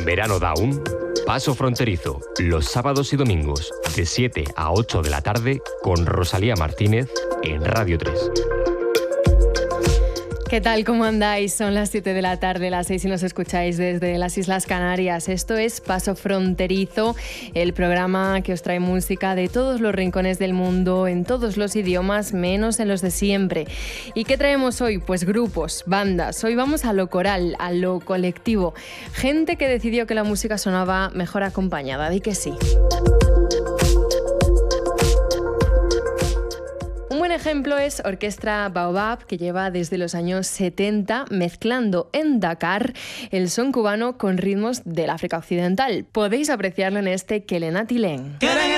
En Verano Down, Paso Fronterizo, los sábados y domingos, de 7 a 8 de la tarde, con Rosalía Martínez, en Radio 3. ¿Qué tal? ¿Cómo andáis? Son las 7 de la tarde, las 6 si nos escucháis desde las Islas Canarias. Esto es Paso Fronterizo, el programa que os trae música de todos los rincones del mundo, en todos los idiomas, menos en los de siempre. ¿Y qué traemos hoy? Pues grupos, bandas. Hoy vamos a lo coral, a lo colectivo. Gente que decidió que la música sonaba mejor acompañada. Di que sí. Un buen ejemplo es Orquestra Baobab, que lleva desde los años 70 mezclando en Dakar el son cubano con ritmos del África Occidental. Podéis apreciarlo en este Kelena Tilén.